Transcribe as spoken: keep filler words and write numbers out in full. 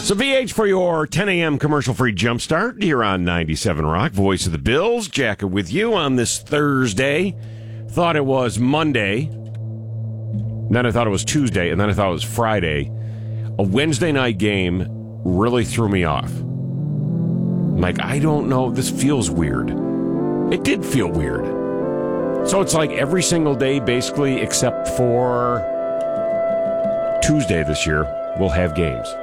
So V H for your ten a.m. commercial-free jumpstart here on ninety-seven Rock, voice of the Bills. Jacket with you on this Thursday. Thought it was Monday. Then I thought it was Tuesday, and then I thought it was Friday. A Wednesday night game really threw me off. I'm like, I don't know. This feels weird. It did feel weird. So it's like every single day, basically, except for Tuesday this year, we'll have games.